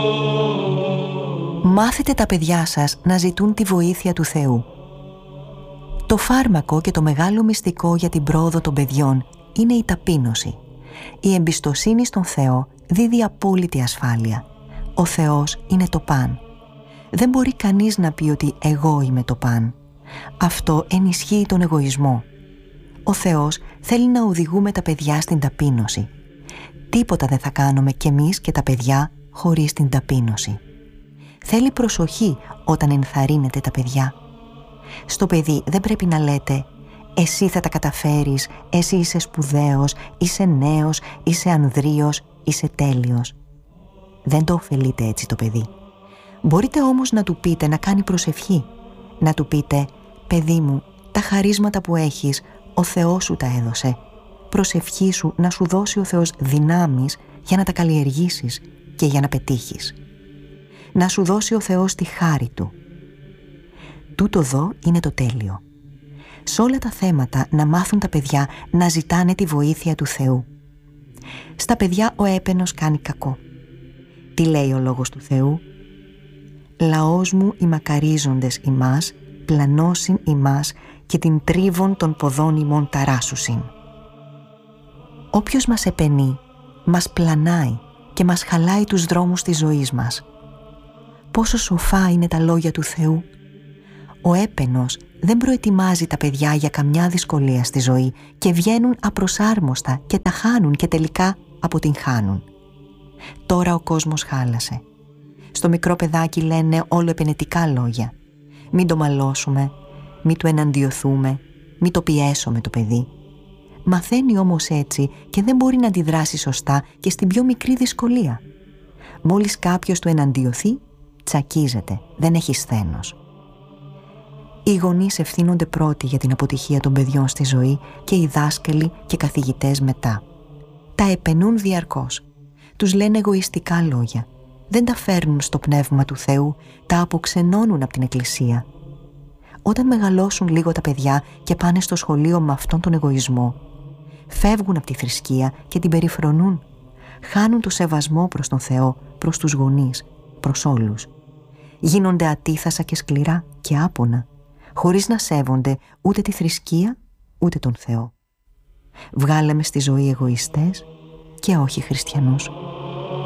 Μάθετε τα παιδιά σας να ζητούν τη βοήθεια του Θεού. Το φάρμακο και το μεγάλο μυστικό για την πρόοδο των παιδιών είναι η ταπείνωση. Η εμπιστοσύνη στον Θεό δίδει απόλυτη ασφάλεια. Ο Θεός είναι το παν. Δεν μπορεί κανείς να πει ότι εγώ είμαι το παν. Αυτό ενισχύει τον εγωισμό. Ο Θεός θέλει να οδηγούμε τα παιδιά στην ταπείνωση. Τίποτα δεν θα κάνουμε κι εμείς και τα παιδιά χωρίς την ταπείνωση. Θέλει προσοχή όταν ενθαρρύνετε τα παιδιά. Στο παιδί δεν πρέπει να λέτε «Εσύ θα τα καταφέρεις, εσύ είσαι σπουδαίος, είσαι νέος, είσαι ανδρείος, είσαι τέλειος». Δεν το ωφελείτε έτσι το παιδί. Μπορείτε όμως να του πείτε να κάνει προσευχή. Να του πείτε «Παιδί μου, τα χαρίσματα που έχεις, ο Θεός σου τα έδωσε. Προσευχήσου να σου δώσει ο Θεός δυνάμεις για να τα καλλιεργήσεις και για να πετύχεις. Να σου δώσει ο Θεός τη χάρη Του». Τούτο εδώ είναι το τέλειο. Σε όλα τα θέματα να μάθουν τα παιδιά να ζητάνε τη βοήθεια του Θεού. Στα παιδιά ο έπαινος κάνει κακό. Τι λέει ο λόγος του Θεού? «Λαός μου οι μακαρίζοντες ημάς, πλανώσιν ημάς και την τρίβων των ποδών ημών ταράσουσιν». Όποιος μας επενεί, μας πλανάει και μας χαλάει τους δρόμους της ζωής μας. Πόσο σοφά είναι τα λόγια του Θεού. Ο έπαινος δεν προετοιμάζει τα παιδιά για καμιά δυσκολία στη ζωή και βγαίνουν απροσάρμοστα και τα χάνουν και τελικά αποτυγχάνουν. Τώρα ο κόσμος χάλασε. Στο μικρό παιδάκι λένε όλο επενετικά λόγια. Μην το μαλώσουμε, μην του εναντιωθούμε, μην το πιέσουμε το παιδί. Μαθαίνει όμως έτσι και δεν μπορεί να αντιδράσει σωστά και στην πιο μικρή δυσκολία. Μόλις κάποιος του εναντιωθεί, τσακίζεται, δεν έχει σθένος. Οι γονείς ευθύνονται πρώτοι για την αποτυχία των παιδιών στη ζωή και οι δάσκαλοι και καθηγητές μετά. Τα επενούν διαρκώς. Τους λένε εγωιστικά λόγια. Δεν τα φέρνουν στο πνεύμα του Θεού, τα αποξενώνουν από την Εκκλησία. Όταν μεγαλώσουν λίγο τα παιδιά και πάνε στο σχολείο με αυτόν τον εγωισμό, φεύγουν από τη θρησκεία και την περιφρονούν. Χάνουν το σεβασμό προς τον Θεό, προς τους γονείς, προς όλους. Γίνονται ατίθασα και σκληρά και άπονα, χωρίς να σέβονται ούτε τη θρησκεία ούτε τον Θεό. Βγάλαμε στη ζωή εγωιστές και όχι χριστιανούς.